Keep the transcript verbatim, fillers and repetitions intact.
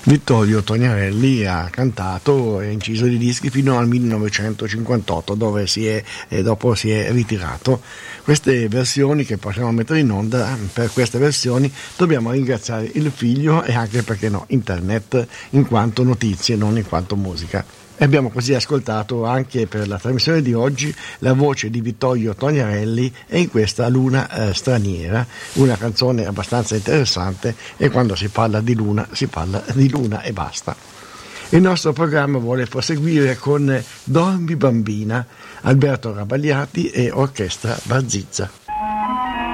Vittorio Toniarelli ha cantato e inciso di dischi fino al millenovecentocinquantotto, dove si è, e dopo si è ritirato. Queste versioni che possiamo mettere in onda, per queste versioni dobbiamo ringraziare il figlio e anche, perché no, internet, in quanto notizie, non in quanto musica. E abbiamo così ascoltato anche per la trasmissione di oggi la voce di Vittorio Toniarelli e in questa Luna eh, straniera, una canzone abbastanza interessante, e quando si parla di luna si parla di luna e basta. Il nostro programma vuole proseguire con Dormi bambina, Alberto Rabagliati e Orchestra Barzizza.